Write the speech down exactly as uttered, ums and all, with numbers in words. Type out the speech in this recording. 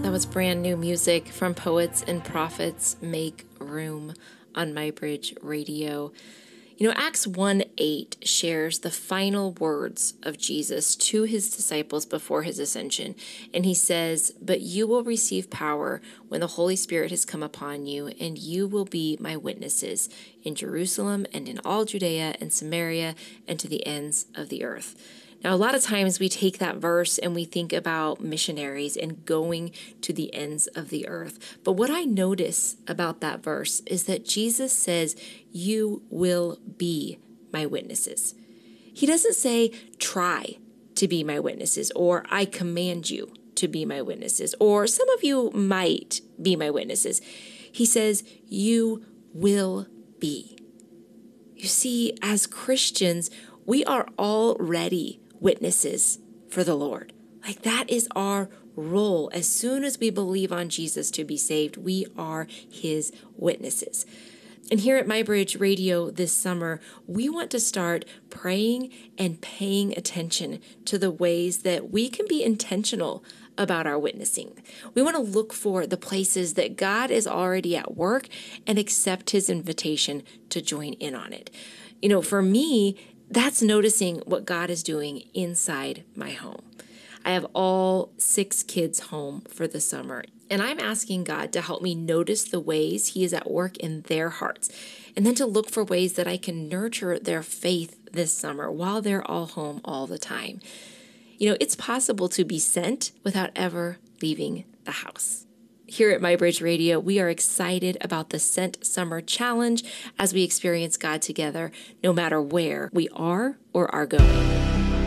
That was brand new music from Poets and Prophets, Make Room, on MyBridge Radio. You know, Acts one eight shares the final words of Jesus to his disciples before his ascension. And he says, "But you will receive power when the Holy Spirit has come upon you, and you will be my witnesses in Jerusalem and in all Judea and Samaria and to the ends of the earth." Now, a lot of times we take that verse and we think about missionaries and going to the ends of the earth. But what I notice about that verse is that Jesus says, "You will be my witnesses." He doesn't say, "Try to be my witnesses," or "I command you to be my witnesses," or "Some of you might be my witnesses." He says, "You will be." You see, as Christians, we are already witnesses for the Lord. Like, that is our role. As soon as we believe on Jesus to be saved, we are his witnesses. And here at MyBridge Radio this summer, we want to start praying and paying attention to the ways that we can be intentional about our witnessing. We want to look for the places that God is already at work and accept his invitation to join in on it. You know, for me, that's noticing what God is doing inside my home. I have all six kids home for the summer, and I'm asking God to help me notice the ways he is at work in their hearts, and then to look for ways that I can nurture their faith this summer while they're all home all the time. You know, it's possible to be sent without ever leaving the house. Here at MyBridge Radio, we are excited about the Sent Summer Challenge as we experience God together, no matter where we are or are going.